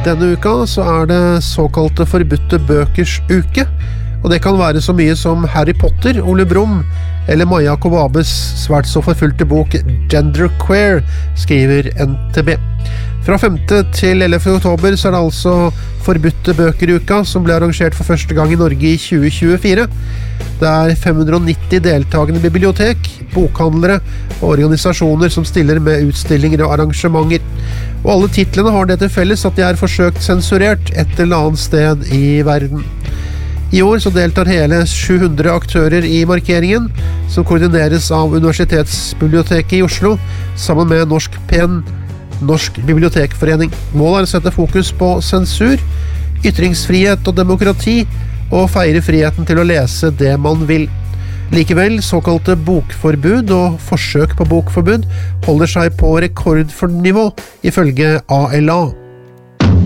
Denne uka så det såkalte forbudte bøkers uke, og det kan være så mye som Harry Potter, Ole Brumm, eller Maja Kobabes svært så forfulgte bok Genderqueer, skriver NTB. Fra 5. til 11. oktober så det altså forbudte bøkeruka, som ble arrangert for første gang i Norge i 2024. Det 590 deltagende bibliotek, bokhandlere og organisasjoner som stiller med utstillinger og arrangementer. Og alle titlene har det til felles at de forsøkt sensurert et eller annet sted i verden. I år så deltar hele 700 aktører i markeringen, som koordineres av Universitetsbiblioteket i Oslo, sammen med Norsk PEN, Norsk Bibliotekforening. Målet å sette fokus på sensur, ytringsfrihet og demokrati, og feire friheten til å lese det man vil. Likevel, såkalte bokforbud og forsøk på bokforbud holder seg på rekordnivå, ifølge ALA.